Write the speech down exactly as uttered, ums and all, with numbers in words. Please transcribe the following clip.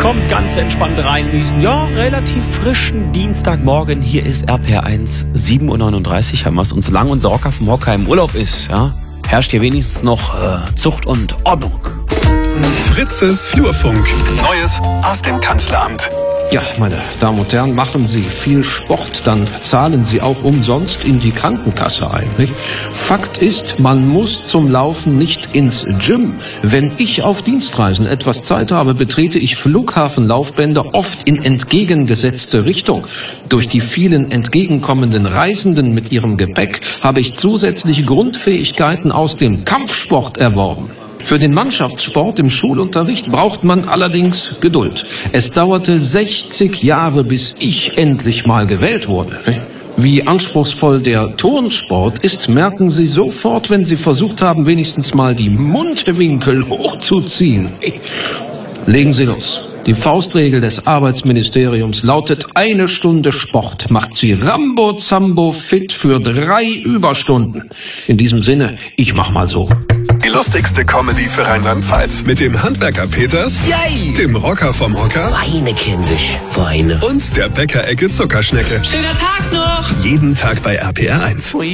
Kommt ganz entspannt rein in diesen, ja, relativ frischen Dienstagmorgen. Hier ist R P R eins, sieben Uhr neununddreißig haben wir's. Und solange unser Rocker vom Hocker im Urlaub ist, ja, herrscht hier wenigstens noch äh, Zucht und Ordnung. Fritzes Flurfunk. Neues aus dem Kanzleramt. Ja, meine Damen und Herren, machen Sie viel Sport, dann zahlen Sie auch umsonst in die Krankenkasse ein, nicht? Fakt ist, man muss zum Laufen nicht ins Gym. Wenn ich auf Dienstreisen etwas Zeit habe, betrete ich Flughafenlaufbänder oft in entgegengesetzte Richtung. Durch die vielen entgegenkommenden Reisenden mit ihrem Gepäck habe ich zusätzliche Grundfähigkeiten aus dem Kampfsport erworben. Für den Mannschaftssport im Schulunterricht braucht man allerdings Geduld. Es dauerte sechzig Jahre, bis ich endlich mal gewählt wurde. Wie anspruchsvoll der Turnsport ist, merken Sie sofort, wenn Sie versucht haben, wenigstens mal die Mundwinkel hochzuziehen. Legen Sie los. Die Faustregel des Arbeitsministeriums lautet, eine Stunde Sport macht Sie Rambo-Zambo fit für drei Überstunden. In diesem Sinne, ich mach mal so. Die lustigste Comedy für Rheinland-Pfalz. Mit dem Handwerker Peters, Yay. dem Rocker vom Hocker Weine, kindisch, Weine. und der Bäckerecke Zuckerschnecke. Schöner Tag noch. Jeden Tag bei R P R eins.